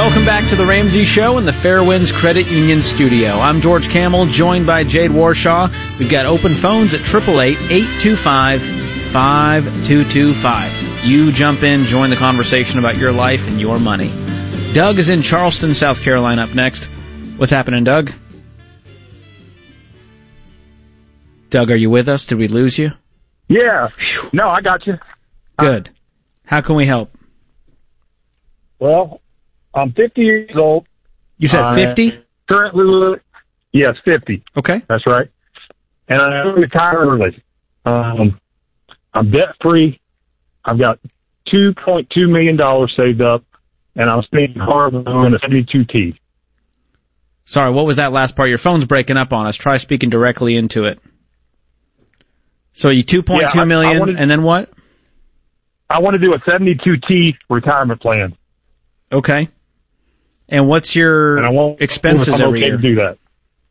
Welcome back to the Ramsey Show in the Fairwinds Credit Union studio. I'm George Camel, joined by Jade Warshaw. We've got open phones at 888-825-5225. You jump in, join the conversation about your life and your money. Doug is in Charleston, South Carolina, up next. What's happening, Doug? Doug, are you with us? Did we lose you? Yeah. No, I got you. Good. How can we help? Well, I'm 50 years old. You said 50? Currently, yes, 50. Okay. That's right. And I'm retired early. I'm debt-free. I've got $2.2 million saved up, and I'm spending hard on a 72T. Sorry, what was that last part? Your phone's breaking up on us. Try speaking directly into it. So you 2.2 million, and then what? I want to do a 72T retirement plan. Okay. And what's your expenses every year? To do that.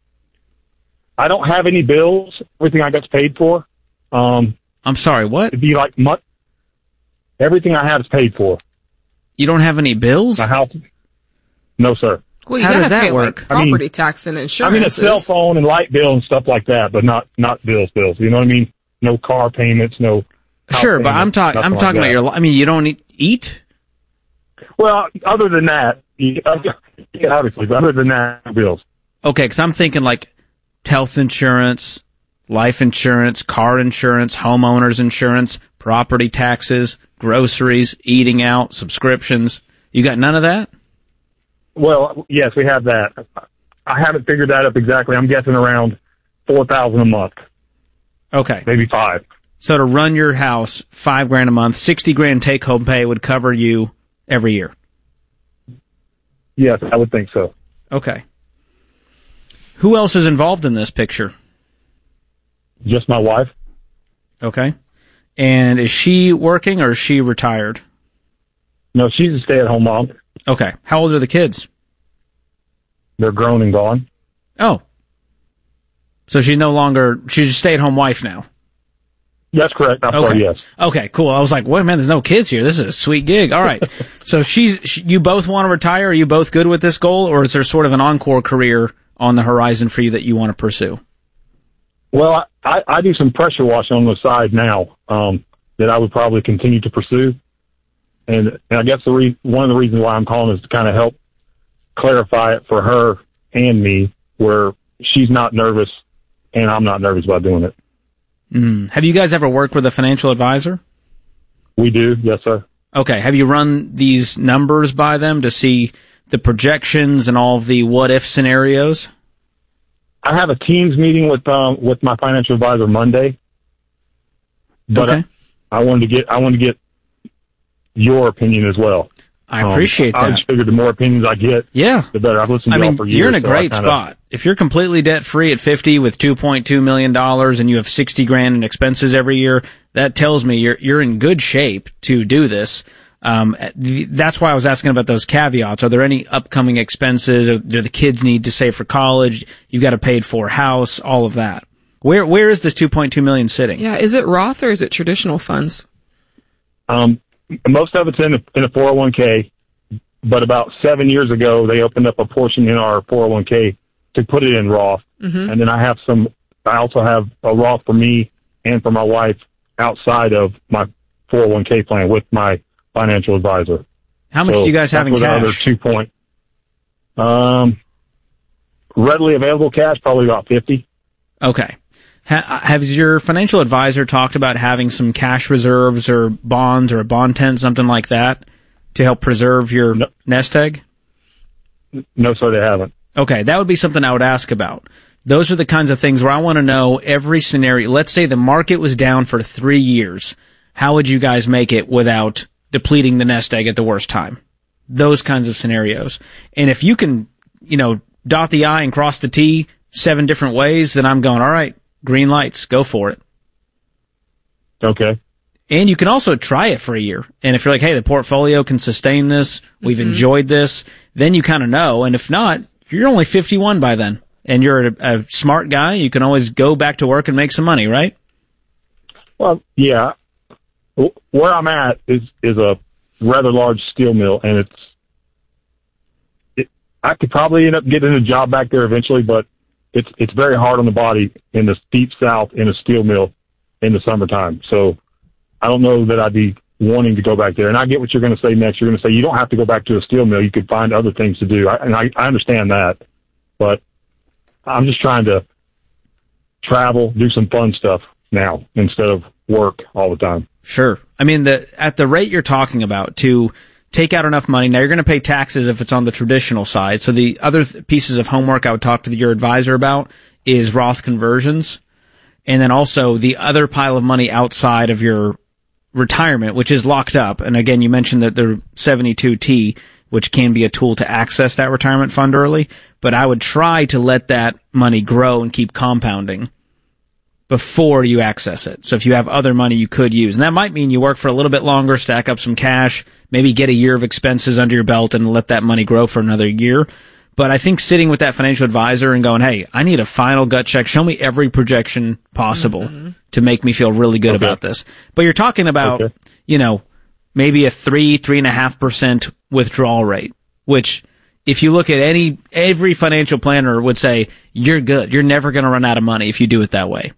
I don't have any bills. Everything I got's paid for. I'm sorry, what? It'd be like everything I have is paid for. You don't have any bills? My house? No, sir. Well, you How does that pay, work? Like, property tax and insurance. I mean, a cell phone and light bill and stuff like that, but not bills. You know what I mean? No car payments, no. Sure, but I'm talking about your. I mean, you don't eat. Well, other than that, obviously, but other than that, bills. Okay, because I'm thinking like health insurance, life insurance, car insurance, homeowners insurance, property taxes, groceries, eating out, subscriptions. You got none of that? Well, yes, we have that. I haven't figured that up exactly. I'm guessing around $4,000 a month. Okay, maybe $5,000. So to run your house, $5,000 a month, $60,000 take-home pay would cover you every year. Yes, I would think so. Okay. Who else is involved in this picture? Just my wife. Okay. And is she working or is she retired? No, she's a stay-at-home mom. Okay. How old are the kids? They're grown and gone. Oh. So she's a stay-at-home wife now. That's correct. I'm sorry, yes. Okay, cool. I was like, wait, man, there's no kids here. This is a sweet gig. All right. So you both want to retire? Are you both good with this goal? Or is there sort of an encore career on the horizon for you that you want to pursue? Well, I do some pressure washing on the side now that I would probably continue to pursue. And I guess one of the reasons why I'm calling is to kind of help clarify it for her and me, where she's not nervous and I'm not nervous about doing it. Have you guys ever worked with a financial advisor? We do, yes, sir. Okay. Have you run these numbers by them to see the projections and all of the what-if scenarios? I have a Teams meeting with my financial advisor Monday. But okay. I wanted to get your opinion as well. I appreciate that. I just figured the more opinions I get, the better. I've listened to y'all for years. You're in a great spot. If you're completely debt-free at 50 with $2.2 million and you have $60,000 in expenses every year, that tells me you're in good shape to do this. That's why I was asking about those caveats. Are there any upcoming expenses? Or do the kids need to save for college? You've got a paid-for house, all of that. Where is this $2.2 million sitting? Yeah, is it Roth or is it traditional funds? Most of it's in a 401k, but about 7 years ago, they opened up a portion in our 401k to put it in Roth. Mm-hmm. And then I also have a Roth for me and for my wife outside of my 401k plan with my financial advisor. How much do you guys have in cash? Readily available cash, probably about 50. Okay. Has your financial advisor talked about having some cash reserves or bonds or a bond tent, something like that, to help preserve your nest egg? No, sir, they haven't. Okay, that would be something I would ask about. Those are the kinds of things where I want to know every scenario. Let's say the market was down for 3 years. How would you guys make it without depleting the nest egg at the worst time? Those kinds of scenarios. And if you can, dot the I and cross the T 7 different ways, then I'm going, all right, green lights, go for it. Okay. And you can also try it for a year. And if you're like, hey, the portfolio can sustain this, we've enjoyed this, then you kind of know. And if not, you're only 51 by then. And you're a smart guy, you can always go back to work and make some money, right? Well, yeah. Where I'm at is a rather large steel mill, and I could probably end up getting a job back there eventually, but it's very hard on the body in the deep south in a steel mill in the summertime. So I don't know that I'd be wanting to go back there. And I get what you're going to say next. You're going to say you don't have to go back to a steel mill. You could find other things to do. I understand that, but I'm just trying to travel, do some fun stuff now instead of work all the time. Sure. I mean, at the rate you're talking about, to take out enough money, now you're going to pay taxes if it's on the traditional side. So the other pieces of homework I would talk to your advisor about is Roth conversions. And then also the other pile of money outside of your retirement, which is locked up. And again, you mentioned that the 72T, which can be a tool to access that retirement fund early. But I would try to let that money grow and keep compounding before you access it. So if you have other money you could use, and that might mean you work for a little bit longer, stack up some cash, maybe get a year of expenses under your belt and let that money grow for another year. But I think sitting with that financial advisor and going, hey, I need a final gut check. Show me every projection possible to make me feel really good about this. But you're talking about, maybe a 3.5% withdrawal rate, which if you look at every financial planner would say, you're good. You're never going to run out of money if you do it that way.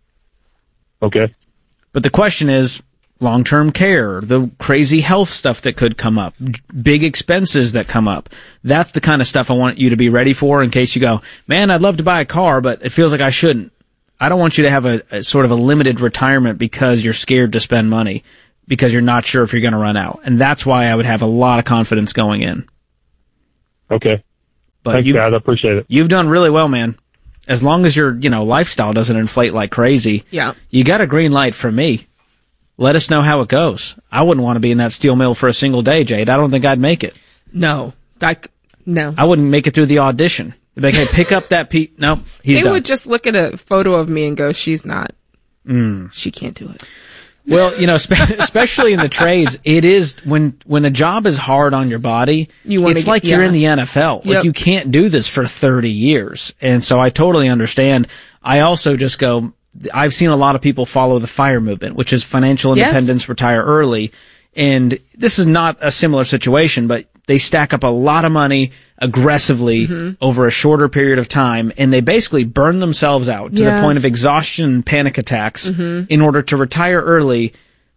Okay. But the question is long-term care, the crazy health stuff that could come up, big expenses that come up. That's the kind of stuff I want you to be ready for in case you go, man, I'd love to buy a car, but it feels like I shouldn't. I don't want you to have a sort of a limited retirement because you're scared to spend money, because you're not sure if you're going to run out. And that's why I would have a lot of confidence going in. Okay. But thanks, guys. I appreciate it. You've done really well, man. As long as your, lifestyle doesn't inflate like crazy. Yeah. You got a green light from me. Let us know how it goes. I wouldn't want to be in that steel mill for a single day, Jade. I don't think I'd make it. No. No. I wouldn't make it through the audition. They'd be like, hey, pick up that Pete. Nope, he's They done. would just look at a photo of me and go, she's not. She can't do it. Well, especially in the trades, it is when a job is hard on your body, it's like you're in the NFL. Like you can't do this for 30 years. And so I totally understand. I also just go, I've seen a lot of people follow the FIRE movement, which is financial independence, retire early. And this is not a similar situation, but they stack up a lot of money aggressively over a shorter period of time, and they basically burn themselves out to the point of exhaustion and panic attacks in order to retire early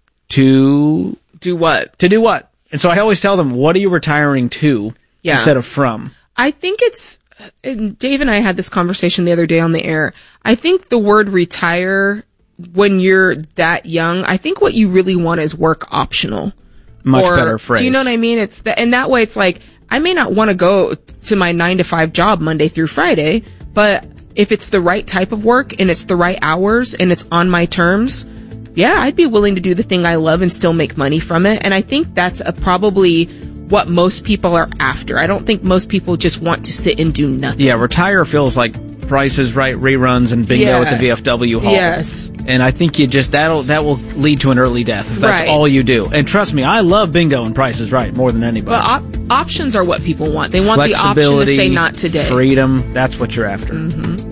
to do what? To do what? And so I always tell them, what are you retiring to instead of from? I think and Dave and I had this conversation the other day on the air. I think the word retire, when you're that young, I think what you really want is work optional. Much better phrase. Do you know what I mean? And that way it's like, I may not want to go to my 9-to-5 job Monday through Friday, but if it's the right type of work and it's the right hours and it's on my terms, I'd be willing to do the thing I love and still make money from it. And I think that's probably what most people are after. I don't think most people just want to sit and do nothing. Yeah, retire feels like Price is Right reruns and bingo at the VFW hall. Yes. And I think that will lead to an early death if that's all you do. And trust me, I love bingo and Price is Right more than anybody. But options are what people want. They want the option to say not today. Freedom, that's what you're after.